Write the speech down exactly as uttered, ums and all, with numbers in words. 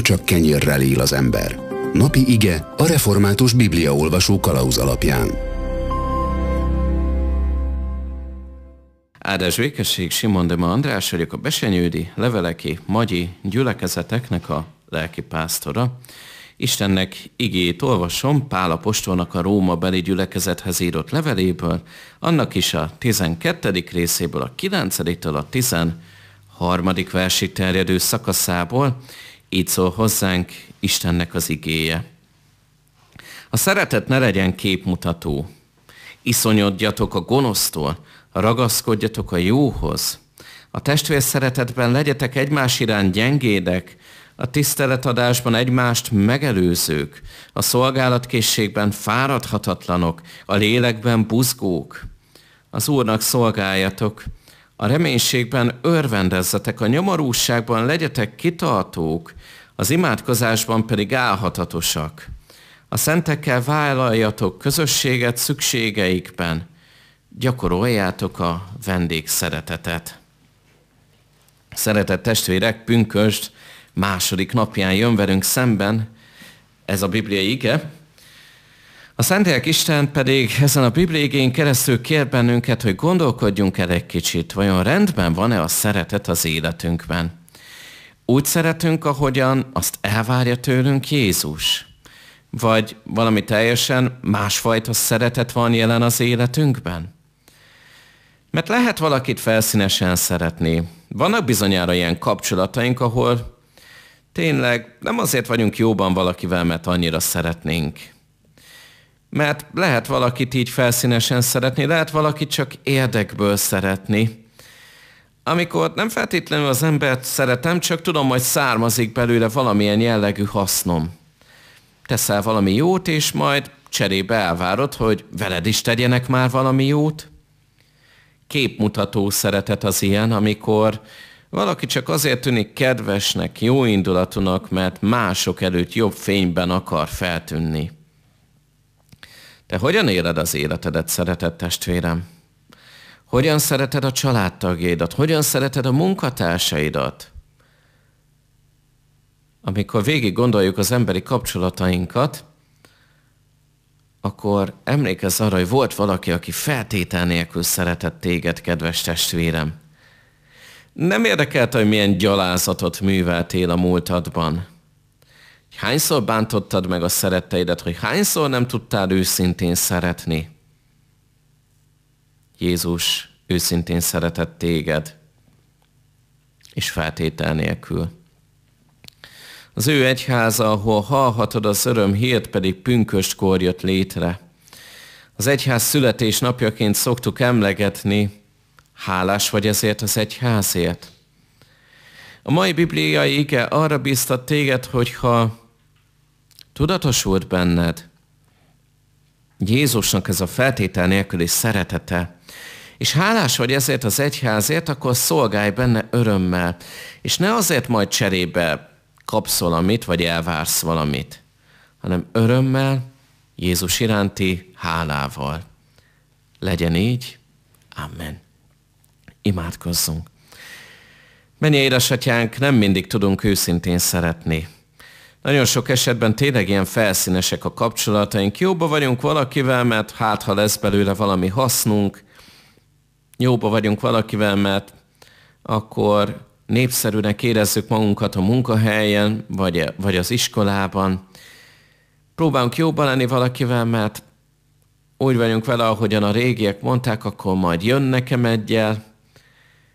csak kenyérrel él az ember. Napi ige a református bibliaolvasó kalauz alapján. Áldás békesség, Simon Dema András vagyok, a Besenyődi Leveleki Magyi gyülekezeteknek a lelkipásztora. Istennek igéjét olvasom Pál apostolnak a Róma beli gyülekezethez írott leveléből, annak is a tizenkettedik részéből, a kilencediktől a tizenharmadik versig terjedő szakaszából. Így szól hozzánk Istennek az igéje. A szeretet ne legyen képmutató. Iszonyodjatok a gonosztól, ragaszkodjatok a jóhoz. A testvér szeretetben legyetek egymás iránt gyengédek, a tiszteletadásban egymást megelőzők, a szolgálatkészségben fáradhatatlanok, a lélekben buzgók. Az Úrnak szolgáljatok, a reménységben örvendezzetek, a nyomorúságban legyetek kitartók, az imádkozásban pedig álhatatosak. A szentekkel vállaljatok közösséget szükségeikben, gyakoroljátok a vendégszeretetet. Szeretett testvérek, pünkösd második napján jön velünk szemben ez a bibliai ige. A Szentlélek Isten pedig ezen a bibliai igén keresztül kér bennünket, hogy gondolkodjunk el egy kicsit, vajon rendben van-e a szeretet az életünkben. Úgy szeretünk, ahogyan azt elvárja tőlünk Jézus, vagy valami teljesen másfajta szeretet van jelen az életünkben? Mert lehet valakit felszínesen szeretni. Vannak bizonyára ilyen kapcsolataink, ahol tényleg nem azért vagyunk jóban valakivel, mert annyira szeretnénk. Mert lehet valakit így felszínesen szeretni, lehet valakit csak érdekből szeretni. Amikor nem feltétlenül az embert szeretem, csak tudom, hogy származik belőle valamilyen jellegű hasznom. Teszel valami jót, és majd cserébe elvárod, hogy veled is tegyenek már valami jót. Képmutató szeretet az ilyen, amikor valaki csak azért tűnik kedvesnek, jóindulatúnak, mert mások előtt jobb fényben akar feltűnni. Te hogyan éled az életedet, szeretett testvérem? Hogyan szereted a családtagjaidat? Hogyan szereted a munkatársaidat? Amikor végig gondoljuk az emberi kapcsolatainkat, akkor emlékezz arra, hogy volt valaki, aki feltétel nélkül szeretett téged, kedves testvérem. Nem érdekelte, hogy milyen gyalázatot műveltél a múltadban. Hányszor bántottad meg a szeretteidet, hogy hányszor nem tudtál őszintén szeretni. Jézus őszintén szeretett téged, és feltétel nélkül. Az ő egyháza, ahol hallhatod az öröm hírt, pedig pünköstkor jött létre. Az egyház születésnapjaként szoktuk emlegetni, hálás vagy ezért az egyházért. A mai bibliai ige arra bíztat téged, hogyha tudatosult benned Jézusnak ez a feltétel nélküli szeretete, és hálás vagy ezért az egyházért, akkor szolgálj benne örömmel, és ne azért majd cserébe kapsz valamit, vagy elvársz valamit, hanem örömmel, Jézus iránti hálával. Legyen így. Amen. Imádkozzunk. Mennyei édesatyánk, nem mindig tudunk őszintén szeretni. Nagyon sok esetben tényleg ilyen felszínesek a kapcsolataink. Jóba vagyunk valakivel, mert hát ha lesz belőle valami hasznunk. Jóba vagyunk valakivel, mert akkor népszerűnek érezzük magunkat a munkahelyen, vagy, vagy az iskolában. Próbálunk jóba lenni valakivel, mert úgy vagyunk vele, ahogyan a régiek mondták, akkor majd jön nekem egyel.